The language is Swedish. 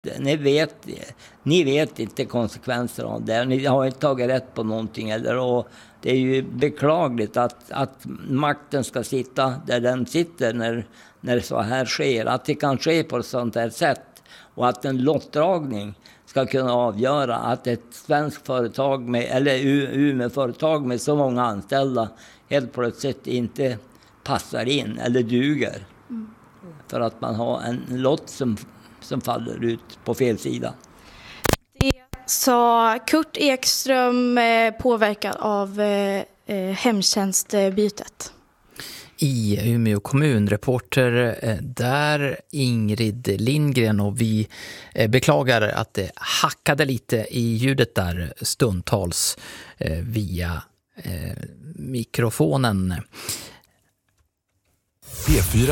ni vet inte konsekvenser av det. Ni har inte tagit rätt på någonting. Och det är ju beklagligt att makten ska sitta där den sitter när så här sker. Att det kan ske på ett sånt här sätt. Och att en lottdragning ska kunna avgöra att ett svenskt företag eller Umeå-företag med så många anställda helt plötsligt inte passar in eller duger. För att man har en lott som faller ut på fel sida. Det sa Kurt Ekström, påverkad av hemtjänstbytet. I Umeå kommun, reporter där Ingrid Lindgren, och vi beklagar att det hackade lite i ljudet där stundtals via mikrofonen.